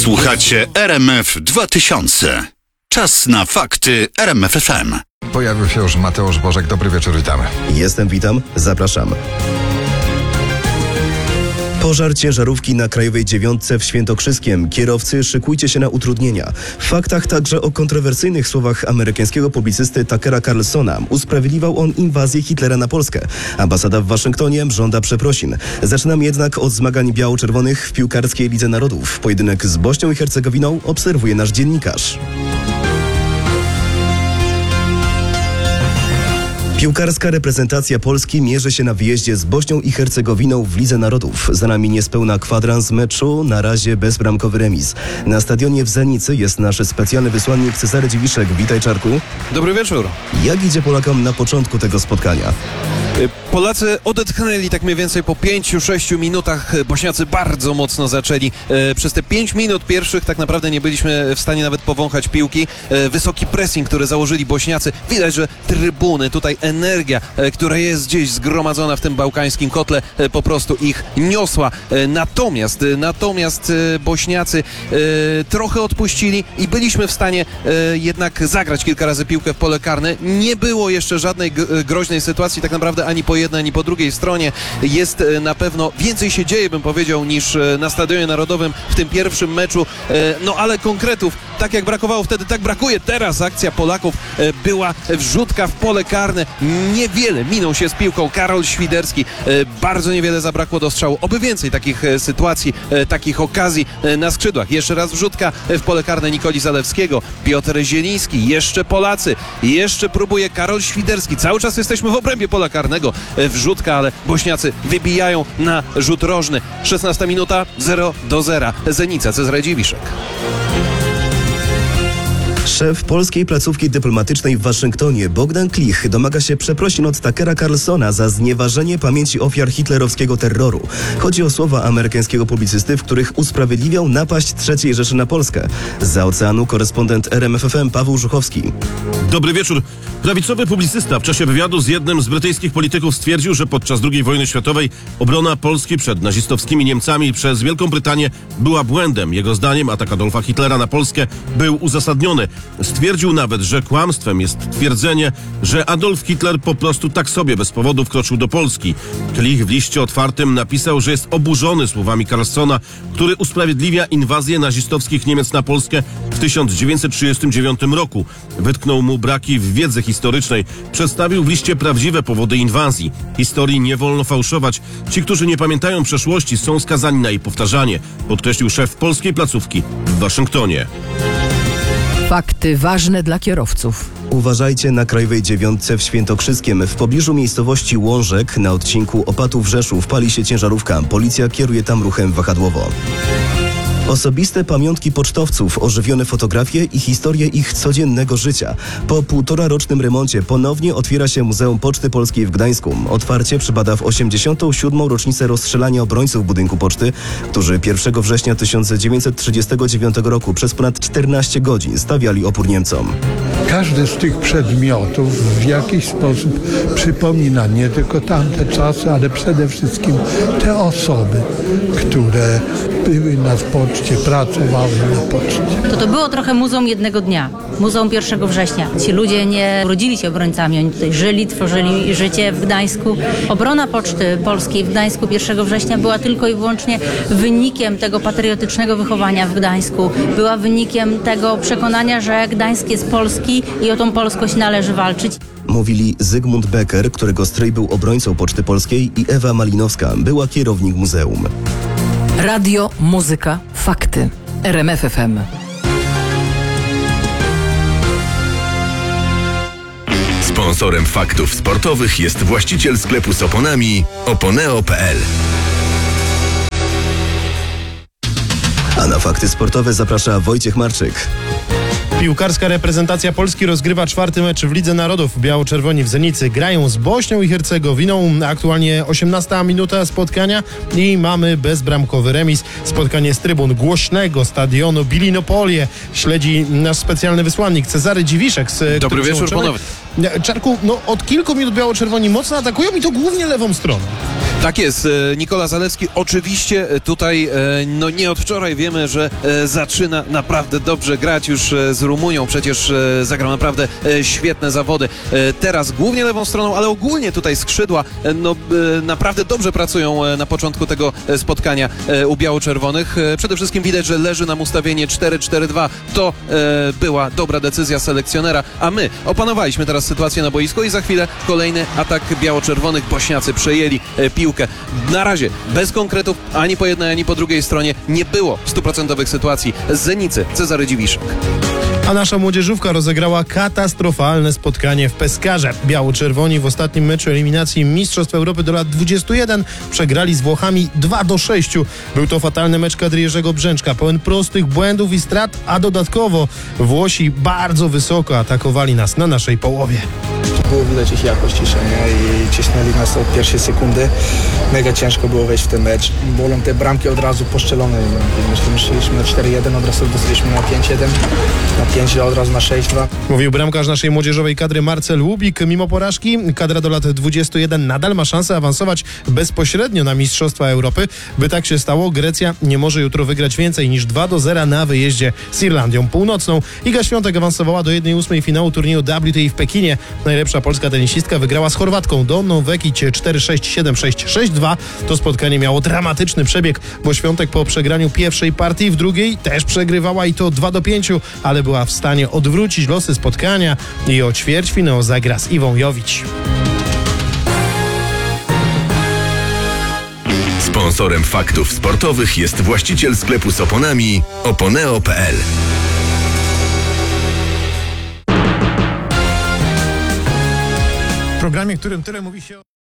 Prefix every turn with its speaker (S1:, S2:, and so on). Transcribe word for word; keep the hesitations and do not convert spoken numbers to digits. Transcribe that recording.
S1: Słuchacie R M F dwa tysiące. Czas na fakty R M F F M.
S2: Pojawił się już Mateusz Bożek. Dobry wieczór, witamy.
S3: Jestem, witam, zapraszam. Pożar ciężarówki na Krajowej Dziewiątce w Świętokrzyskiem. Kierowcy, szykujcie się na utrudnienia. W faktach także o kontrowersyjnych słowach amerykańskiego publicysty Tuckera Carlsona. Usprawiedliwiał on inwazję Hitlera na Polskę. Ambasada w Waszyngtonie żąda przeprosin. Zaczynam jednak od zmagań biało-czerwonych w piłkarskiej Lidze Narodów. Pojedynek z Bośnią i Hercegowiną obserwuje nasz dziennikarz. Piłkarska reprezentacja Polski mierzy się na wyjeździe z Bośnią i Hercegowiną w Lidze Narodów. Za nami niespełna kwadrans meczu, na razie bezbramkowy remis. Na stadionie w Zenicy jest nasz specjalny wysłannik Cezary Dziwiszek. Witaj, Czarku.
S4: Dobry wieczór.
S3: Jak idzie Polakom na początku tego spotkania?
S4: Polacy odetchnęli tak mniej więcej po pięciu sześciu minutach. Bośniacy bardzo mocno zaczęli. Przez te pięć minut pierwszych tak naprawdę nie byliśmy w stanie nawet powąchać piłki. Wysoki pressing, który założyli Bośniacy. Widać, że trybuny, tutaj energia, która jest gdzieś zgromadzona w tym bałkańskim kotle, po prostu ich niosła. Natomiast, natomiast Bośniacy trochę odpuścili i byliśmy w stanie jednak zagrać kilka razy piłkę w pole karne. Nie było jeszcze żadnej groźnej sytuacji tak naprawdę ani po jednej, ani po drugiej stronie. Jest na pewno więcej się dzieje, bym powiedział, niż na Stadionie Narodowym w tym pierwszym meczu. No ale konkretów, tak jak brakowało wtedy, tak brakuje teraz. Akcja Polaków była wrzutka w pole karne. Niewiele minął się z piłką Karol Świderski. Bardzo niewiele zabrakło do strzału. Oby więcej takich sytuacji, takich okazji na skrzydłach. Jeszcze raz wrzutka w pole karne Nikoli Zalewskiego. Piotr Zieliński. Jeszcze Polacy. Jeszcze próbuje Karol Świderski. Cały czas jesteśmy w obrębie pola karnego. Wrzutka, ale Bośniacy wybijają na rzut rożny. szesnasta minuta, zero do zera. Zenica, Cezary Dziwiszek.
S3: Szef polskiej placówki dyplomatycznej w Waszyngtonie, Bogdan Klich, domaga się przeprosin od Tuckera Carlsona za znieważenie pamięci ofiar hitlerowskiego terroru. Chodzi o słowa amerykańskiego publicysty, w których usprawiedliwiał napaść trzeciej Rzeszy na Polskę. Zza oceanu korespondent R M F F M Paweł Żuchowski.
S5: Dobry wieczór. Prawicowy publicysta w czasie wywiadu z jednym z brytyjskich polityków stwierdził, że podczas drugiej wojny światowej obrona Polski przed nazistowskimi Niemcami przez Wielką Brytanię była błędem. Jego zdaniem atak Adolfa Hitlera na Polskę był uzasadniony. Stwierdził nawet, że kłamstwem jest twierdzenie, że Adolf Hitler po prostu tak sobie bez powodu wkroczył do Polski. Klich w liście otwartym napisał, że jest oburzony słowami Carlsona, który usprawiedliwia inwazję nazistowskich Niemiec na Polskę w tysiąc dziewięćset trzydziestym dziewiątym roku. Wytknął mu braki w wiedzy historycznej. Przedstawił w liście prawdziwe powody inwazji. Historii nie wolno fałszować. Ci, którzy nie pamiętają przeszłości, są skazani na jej powtarzanie, podkreślił szef polskiej placówki w Waszyngtonie.
S6: Fakty ważne dla kierowców.
S3: Uważajcie na Krajowej Dziewiątce w Świętokrzyskiem. W pobliżu miejscowości Łążek na odcinku Opatów-Rzeszów pali się ciężarówka. Policja kieruje tam ruchem wahadłowo. Osobiste pamiątki pocztowców, ożywione fotografie i historie ich codziennego życia. Po półtorarocznym remoncie ponownie otwiera się Muzeum Poczty Polskiej w Gdańsku. Otwarcie przypada w osiemdziesiątą siódmą rocznicę rozstrzelania obrońców budynku poczty, którzy pierwszego września tysiąc dziewięćset trzydziestego dziewiątego roku przez ponad czternaście godzin stawiali opór Niemcom.
S7: Każdy z tych przedmiotów w jakiś sposób przypomina nie tylko tamte czasy, ale przede wszystkim te osoby, które były na poczcie, pracowały na poczcie.
S8: To to było trochę muzeum jednego dnia, muzeum pierwszego września. Ci ludzie nie urodzili się obrońcami, oni tutaj żyli, tworzyli życie w Gdańsku. Obrona Poczty Polskiej w Gdańsku pierwszego września była tylko i wyłącznie wynikiem tego patriotycznego wychowania w Gdańsku. Była wynikiem tego przekonania, że Gdańsk jest polski i o tą polskość należy walczyć.
S3: Mówili Zygmunt Becker, którego stryj był obrońcą Poczty Polskiej, i Ewa Malinowska, była kierownik muzeum.
S6: Radio, muzyka, fakty. R M F F M.
S9: Sponsorem faktów sportowych jest właściciel sklepu z oponami oponeo kropka p l.
S3: A na fakty sportowe zaprasza Wojciech Marczyk.
S10: Piłkarska reprezentacja Polski rozgrywa czwarty mecz w Lidze Narodów. Biało-czerwoni w Zenicy grają z Bośnią i Hercegowiną. Aktualnie osiemnasta minuta spotkania i mamy bezbramkowy remis. Spotkanie z trybun głośnego stadionu Bilinopolie śledzi nasz specjalny wysłannik Cezary Dziwiszek. Z
S4: Dobry wieczór ponownie.
S10: Czarku, no od kilku minut biało-czerwoni mocno atakują i to głównie lewą stroną.
S4: Tak jest, e, Nikola Zalewski oczywiście e, tutaj e, no nie od wczoraj wiemy, że e, zaczyna naprawdę dobrze grać już e, z Rumunią, przecież e, zagrał naprawdę e, świetne zawody. E, teraz głównie lewą stroną, ale ogólnie tutaj skrzydła e, no e, naprawdę dobrze pracują e, na początku tego e, spotkania e, u biało-czerwonych. E, przede wszystkim widać, że leży nam ustawienie cztery cztery dwa. To e, była dobra decyzja selekcjonera, a my opanowaliśmy teraz sytuację na boisku i za chwilę kolejny atak biało-czerwonych. Bośniacy przejęli e, piłkę. Na razie bez konkretów ani po jednej, ani po drugiej stronie nie było stuprocentowych sytuacji. Z Zenicy Cezary Dziwiszek.
S10: A nasza młodzieżówka rozegrała katastrofalne spotkanie w Pescarze. Biało-czerwoni w ostatnim meczu eliminacji Mistrzostw Europy do lat dwudziestu jeden przegrali z Włochami dwa do sześciu. Był to fatalny mecz kadry Jerzego Brzęczka, pełen prostych błędów i strat, a dodatkowo Włosi bardzo wysoko atakowali nas na naszej połowie.
S11: Było widać ich jakość ciszenia i cisnęli nas od pierwszej sekundy. Mega ciężko było wejść w ten mecz. Bolą te bramki od razu poszczelone. Myśleliśmy na cztery jeden, od razu dostaliśmy na pięć jeden, na pięć od razu na sześć dwa.
S10: Mówił bramkarz naszej młodzieżowej kadry Marcel Łubik. Mimo porażki kadra do lat dwudziestu jeden nadal ma szansę awansować bezpośrednio na Mistrzostwa Europy. By tak się stało, Grecja nie może jutro wygrać więcej niż dwa do zera na wyjeździe z Irlandią Północną. Iga Świątek awansowała do jednej ósmej finału turnieju W T A w Pekinie. Najlepsza polska tenisistka wygrała z Chorwatką Donną Vekic cztery sześć, siedem sześć, sześć dwa. To spotkanie miało dramatyczny przebieg, bo Świątek po przegraniu pierwszej partii w drugiej też przegrywała i to dwa do pięciu, ale była w stanie odwrócić losy spotkania i o ćwierćfinał zagra z Iwą Jowić.
S9: Sponsorem faktów sportowych jest właściciel sklepu z oponami oponeo kropka p l.
S10: W programie, którym tyle mówi się o...